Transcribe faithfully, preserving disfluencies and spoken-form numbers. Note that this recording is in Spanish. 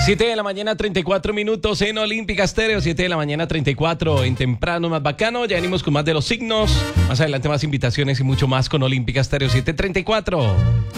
siete de la mañana, treinta y cuatro minutos en Olímpica Estéreo. siete de la mañana, treinta y cuatro en Temprano Más Bacano. Ya venimos con más de los signos. Más adelante más invitaciones y mucho más con Olímpica Estéreo. siete treinta y cuatro.